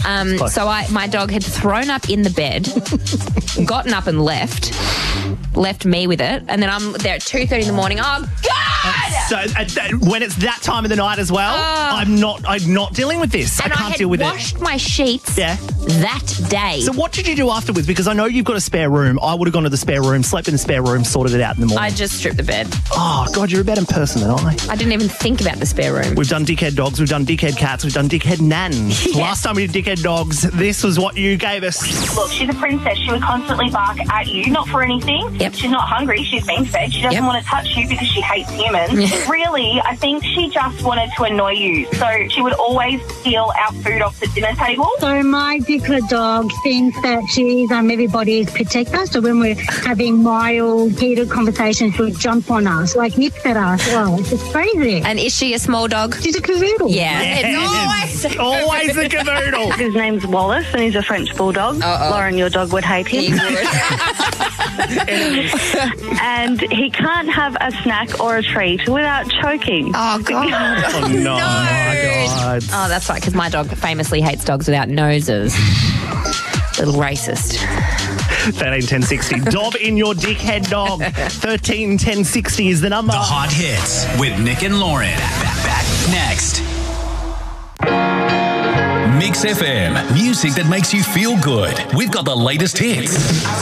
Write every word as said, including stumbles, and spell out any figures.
Um, so I, my dog had thrown up in the bed, gotten up and left, left me with it, and then I'm there at two thirty in the morning. Oh, God! So uh, th- when it's that time of the night as well, Oh. I'm not I'm not dealing with this. And I I, can't had deal with it. washed my sheets Yeah. that day. So what did you do afterwards? Because I know you've got a spare room. I would have gone to the spare room, slept in the spare room, sorted it out in the morning. I just stripped the bed. Oh, God, you're a better person than I. I didn't even think about the spare room. We've done dickhead dogs, we've done dickhead cats, we've done dickhead nans. Yeah. Last time we did dickhead dogs, this was what you gave us. Look, she's a princess. She would constantly bark at you, not for anything. Yep. She's not hungry. She's been fed. She doesn't Yep. want to touch you because she hates humans. Really, I think she just wanted to annoy you. So she would always steal our food off the dinner table. So my dickler dog thinks that she's um, everybody's protector. So when we're having mild, heated conversations, she'll jump on us, like nips at us. Well, it's just crazy. And is she a small dog? She's a cavoodle. Yeah. Yes. It's always Always the cavoodle. His name's Wallace and he's a French bulldog. Uh-oh. Lauren, your dog would hate He him. would. And he can't have a snack or a treat without choking. Oh, God. Oh, no. My God. Oh, that's right, because my dog famously hates dogs without noses. Little racist. thirteen ten sixty. Dob in your dickhead dog. thirteen ten sixty is the number. The Hot Hits with Nick and Lauren. Back, back next. Mix F M. Music that makes you feel good. We've got the latest hits.